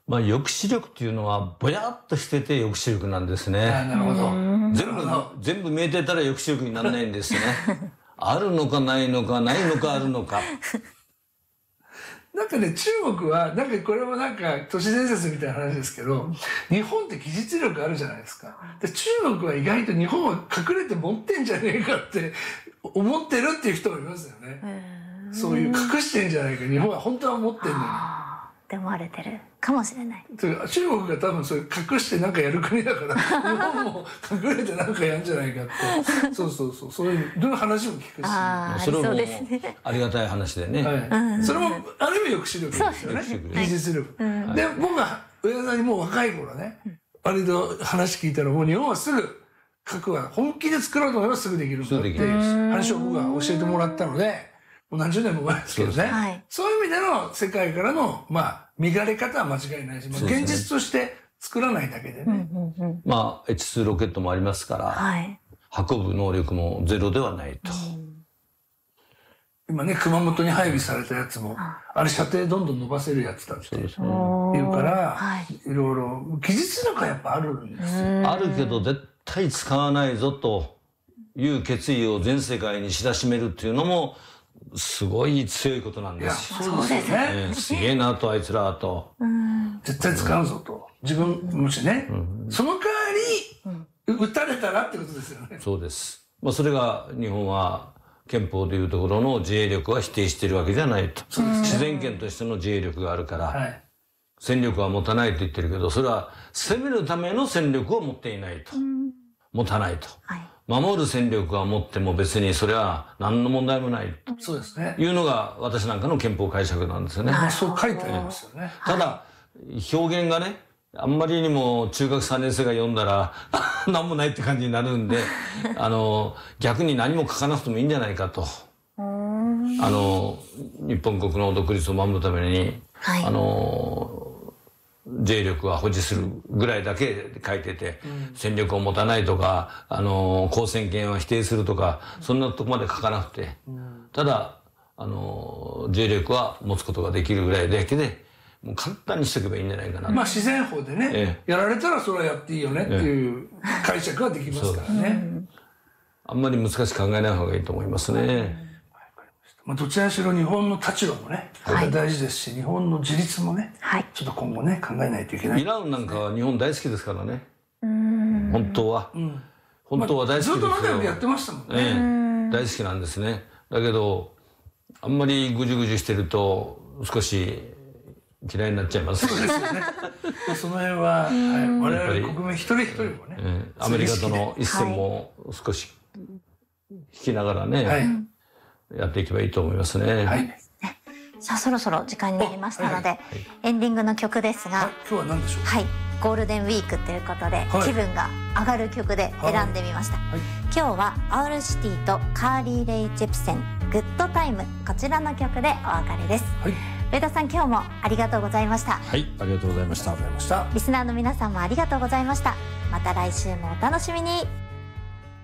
まあ抑止力っていうのはぼやっとしてて抑止力なんですね。 なるほど。 全部見えてたら抑止力にならないんですね。あるのかないのか、ないのかあるのか。 なんかね、中国は、なんかこれもなんか都市伝説みたいな話ですけど、日本って技術力あるじゃないですか。で、中国は意外と日本は隠れて持ってんじゃねえかって思ってるっていう人もいますよね。そういう隠してんじゃないか、日本は本当は持ってんのに。 って思われてるかもしれない。 中国が多分それ隠してなんかやる国だから、日本も隠れてなんかやるんじゃないかって。そういう話も聞くし。 それもありがたい話でね。 それもある意味抑止力ですよね。技術力。で、僕が上田さんにもう若い頃ね、割と話聞いたらもう日本はすぐ核は本気で作ろうと思えばすぐできるんだっていう話を僕が教えてもらったので、もう何十年も前ですけどね。そういう意味での世界からの、まあ、乱れ方は間違いないし、まあ、現実として作らないだけでね。 まあ、H2 ロケットもありますから、運ぶ能力もゼロではないと。 今ね、熊本に配備されたやつも、あれ射程どんどん伸ばせるやつだって言うから、いろいろ、技術力はやっぱあるんですよ。 あるけど絶対使わないぞという決意を全世界に知らしめるっていうのも、すごい強いことなんですよ。 そうですよね。 すげえなと、あいつらと。 絶対使うぞと。自分、もしね。その代わり、撃たれたらってことですよね。 そうです。まあ、それが日本は憲法というところの自衛力は否定しているわけじゃないと。自然権としての自衛力があるから、戦力は持たないと言ってるけど、それは攻めるための戦力を持っていないと。持たないと。守る戦力は持っても別にそれは何の問題もないと。 そうですね。 いうのが私なんかの憲法解釈なんですよね。 そう書いてありますよね。 ただ、表現がね、あんまりにも中学3年生が読んだら何もないって感じになるんで、逆に何も書かなくてもいいんじゃないかと。日本国の独立を守るために、自衛力は保持するぐらいだけ書いてて、戦力を持たないとか、交戦権は否定するとか、そんなとこまで書かなくて、ただ、自衛力は持つことができるぐらいだけで、もう簡単にしとけばいいんじゃないかな。 まあ自然法でね、やられたらそれはやっていいよねっていう解釈はできますからね。 あんまり難しく考えない方がいいと思いますね。 まあどちらにしろ日本の立場もね、これが大事ですし、日本の自立もね、ちょっと今後ね、考えないといけない。 イランなんかは日本大好きですからね。本当は。本当は大好きですよ。 ずっと仲良くやってましたもんね。 大好きなんですね。だけど、あんまりぐじゅぐじゅしてると、少し嫌いになっちゃいます。 そうですよね。その辺は、我々国民一人一人もね。 アメリカとの一戦も少し引きながらね、やっていけばいいと思いますね。 さあ、そろそろ時間になりましたので、エンディングの曲ですが、 今日は何でしょう。 ゴールデンウィークということで、気分が上がる曲で選んでみました。今日はアウルシティとカーリー・レイ・ジェプセン、グッドタイム、こちらの曲でお別れです。上田さん、今日もありがとうございました。 はい、ありがとうございました。 リスナーの皆さんもありがとうございました。また来週もお楽しみに。